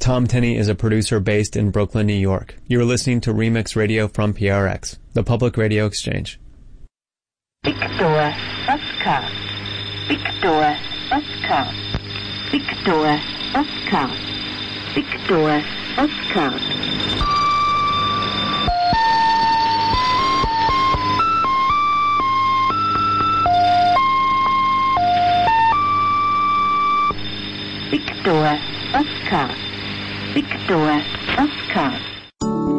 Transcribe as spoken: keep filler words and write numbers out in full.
Tom Tenney is a producer based in Brooklyn, New York. You're listening to Remix Radio from P R X, the Public Radio Exchange. Victor Oscar. Victor Oscar. Victor Oscar. Victor Oscar. Victor Oscar. Victor Oscar.